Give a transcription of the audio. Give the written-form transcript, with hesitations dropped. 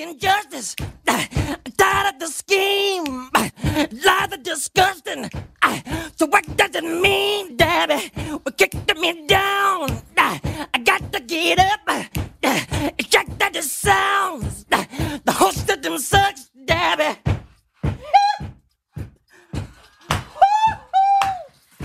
the injustice. Tired of the scheme. Lies are disgusting. So what does it mean, Daddy? Well, kicking me down. I got to get up. Check that it sounds. The host of them sucks.